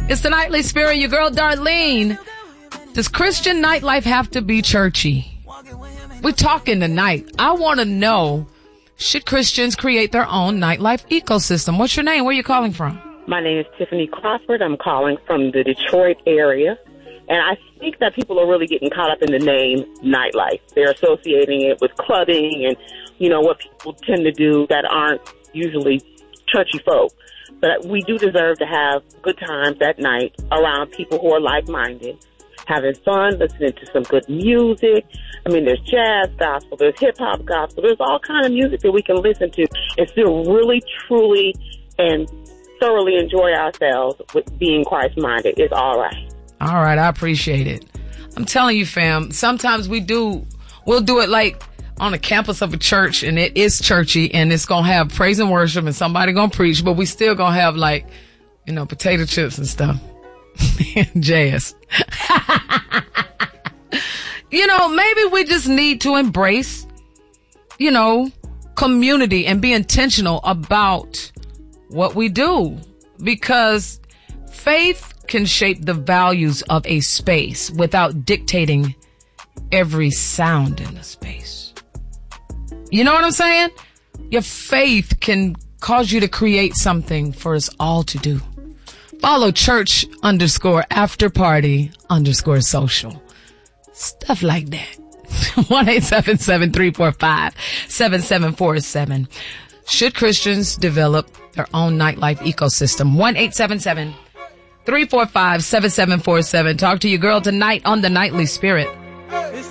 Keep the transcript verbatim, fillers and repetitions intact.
It's the Nightly Spirit, your girl Darlene. Does Christian nightlife have to be churchy? We're talking tonight. I want to know, should Christians create their own nightlife ecosystem? What's your name? Where are you calling from? My name is Tiffany Crawford. I'm calling from the Detroit area. And I think that people are really getting caught up in the name nightlife. They're associating it with clubbing and, you know, what people tend to do that aren't usually churchy folk. But we do deserve to have good times at night around people who are like-minded, having fun, listening to some good music. I mean, there's jazz gospel, there's hip-hop gospel, there's all kind of music that we can listen to and still really, truly, and thoroughly enjoy ourselves with being Christ-minded. It's all right. All right, I appreciate it. I'm telling you, fam, sometimes we do, we'll do it like on the campus of a church, and it is churchy, and it's going to have praise and worship, and somebody going to preach, but we still going to have, like, you know, potato chips and stuff. Jazz. You know, maybe we just need to embrace, you know, community and be intentional about what we do, because faith can shape the values of a space without dictating every sound in the space. You know what I'm saying? Your faith can cause you to create something for us all to do. Follow church underscore after party underscore social. Stuff like that. one eight seven seven, three four five, seven seven four seven. Should Christians develop their own nightlife ecosystem? one eight seven seven, three four five, seven seven four seven. Talk to your girl tonight on the Nightly Spirit.